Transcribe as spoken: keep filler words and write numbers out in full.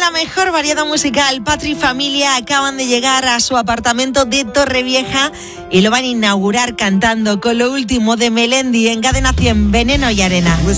la mejor variedad musical. Patri y familia acaban de llegar a su apartamento de Torrevieja y lo van a inaugurar cantando con lo último de Melendi en Cadena cien, Veneno y Arena.